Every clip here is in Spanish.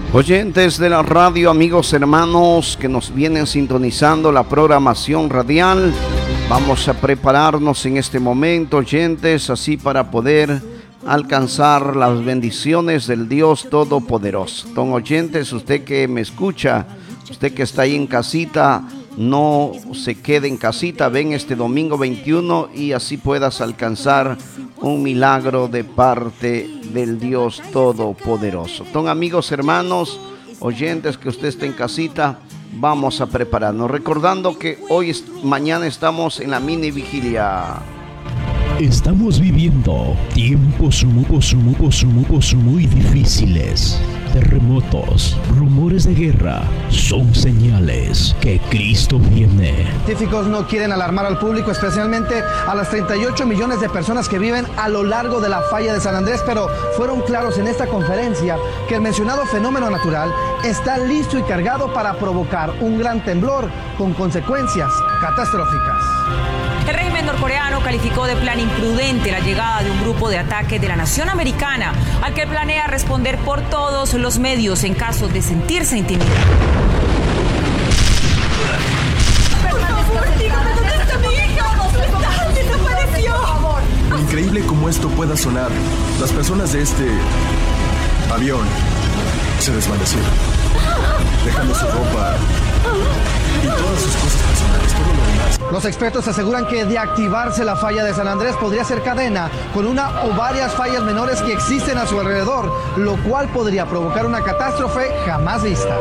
Oyentes de la radio, amigos, hermanos que nos vienen sintonizando la programación radial, vamos a prepararnos en este momento, oyentes, así para poder alcanzar las bendiciones del Dios Todopoderoso. Don oyentes, usted que me escucha, usted que está ahí en casita, no se quede en casita, ven este domingo 21 y así puedas alcanzar un milagro de parte del Dios Todopoderoso. Don amigos, hermanos, oyentes que usted esté en casita, vamos a prepararnos. Recordando que mañana estamos en la mini vigilia. Estamos viviendo tiempos muy difíciles. Terremotos, rumores de guerra, son señales que Cristo viene. Científicos no quieren alarmar al público, especialmente a las 38 millones de personas que viven a lo largo de la falla de San Andrés, pero fueron claros en esta conferencia que el mencionado fenómeno natural está listo y cargado para provocar un gran temblor con consecuencias catastróficas. El régimen norcoreano calificó de plan imprudente la llegada de un grupo de ataque de la nación americana, al que planea responder por todos los medios en caso de sentirse intimidado. Por favor, dígame dónde está mi hija. Desapareció. Increíble cómo esto pueda sonar. Las personas de este avión se desvanecieron, dejando su ropa y todas sus cosas personales, todo lo demás. Los expertos aseguran que de activarse la falla de San Andrés podría ser cadena con una o varias fallas menores que existen a su alrededor, lo cual podría provocar una catástrofe jamás vista.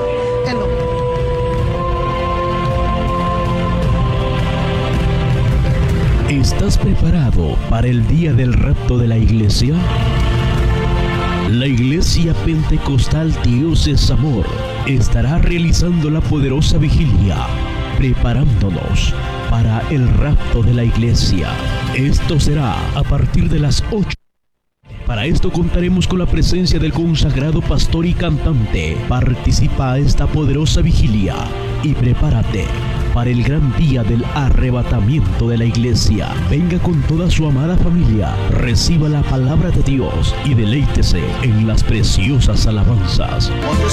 ¿Estás preparado para el día del rapto de la iglesia? La Iglesia Pentecostal Dios es Amor estará realizando la poderosa vigilia, preparándonos para el rapto de la iglesia. Esto será a partir de las 8. Para esto contaremos con la presencia del consagrado pastor y cantante. Participa a esta poderosa vigilia y prepárate para el gran día del arrebatamiento de la iglesia. Venga con toda su amada familia, reciba la palabra de Dios y deleítese en las preciosas alabanzas.